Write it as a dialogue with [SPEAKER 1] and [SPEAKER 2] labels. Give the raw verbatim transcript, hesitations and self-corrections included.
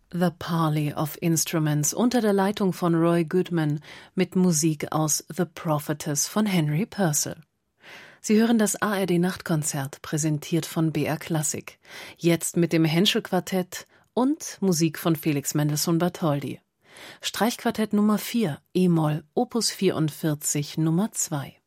[SPEAKER 1] The Parley of Instruments unter der Leitung von Roy Goodman mit Musik aus The Prophetess von Henry Purcell. Sie hören das A R D-Nachtkonzert, präsentiert von B R Klassik. Jetzt mit dem Henschel-Quartett und Musik von Felix Mendelssohn Bartholdy. Streichquartett Nummer vier, E-Moll, Opus vierundvierzig, Nummer zwei.